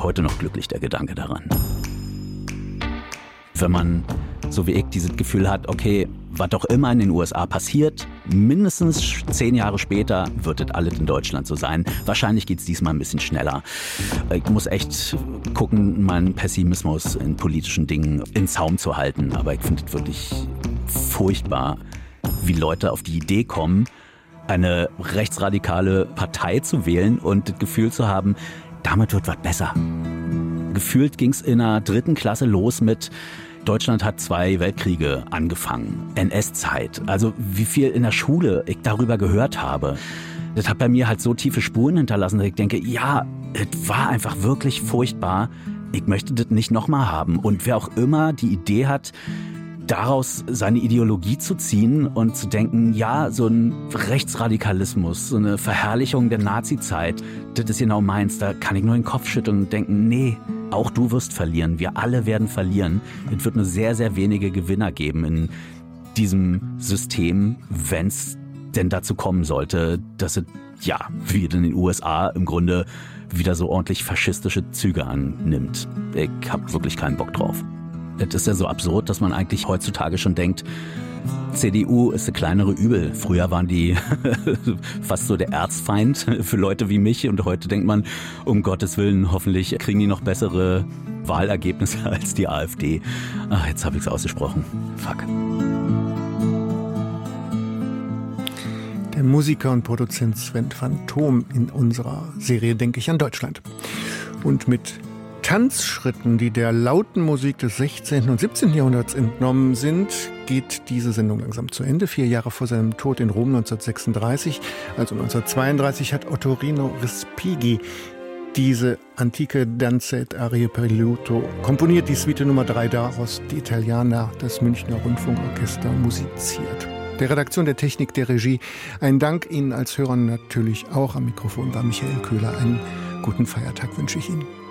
heute noch glücklich, der Gedanke daran. Wenn man, so wie ich, dieses Gefühl hat, okay, was doch immer in den USA passiert, mindestens 10 Jahre später wird das alles in Deutschland so sein. Wahrscheinlich geht es diesmal ein bisschen schneller. Ich muss echt gucken, meinen Pessimismus in politischen Dingen in Zaum zu halten. Aber ich finde es wirklich furchtbar, wie Leute auf die Idee kommen, eine rechtsradikale Partei zu wählen und das Gefühl zu haben, damit wird was besser. Gefühlt ging es in der 3. Klasse los mit Deutschland hat 2 Weltkriege angefangen, NS-Zeit. Also wie viel in der Schule ich darüber gehört habe. Das hat bei mir halt so tiefe Spuren hinterlassen, dass ich denke, ja, es war einfach wirklich furchtbar. Ich möchte das nicht nochmal haben. Und wer auch immer die Idee hat, daraus seine Ideologie zu ziehen und zu denken, ja, so ein Rechtsradikalismus, so eine Verherrlichung der Nazi-Zeit, das ist genau meins. Da kann ich nur den Kopf schütteln und denken, nee, auch du wirst verlieren. Wir alle werden verlieren. Es wird nur sehr, sehr wenige Gewinner geben in diesem System, wenn es denn dazu kommen sollte, dass es, ja, wie in den USA im Grunde wieder so ordentlich faschistische Züge annimmt. Ich habe wirklich keinen Bock drauf. Es ist ja so absurd, dass man eigentlich heutzutage schon denkt, CDU ist eine kleinere Übel. Früher waren die fast so der Erzfeind für Leute wie mich und heute denkt man, um Gottes Willen, hoffentlich kriegen die noch bessere Wahlergebnisse als die AfD. Ach, jetzt habe ich es ausgesprochen. Fuck. Der Musiker und Produzent Sven Phantom in unserer Serie Denke ich an Deutschland. Und mit Tanzschritten, die der lauten Musik des 16. und 17. Jahrhunderts entnommen sind, geht diese Sendung langsam zu Ende. 4 Jahre vor seinem Tod in Rom 1936, also 1932, hat Ottorino Respighi diese antike Danze et Arie per liuto komponiert, die Suite Nummer 3 daraus, die Italianer, das Münchner Rundfunkorchester musiziert. Der Redaktion, der Technik, der Regie, ein Dank Ihnen als Hörern natürlich auch. Am Mikrofon war Michael Köhler. Einen guten Feiertag wünsche ich Ihnen.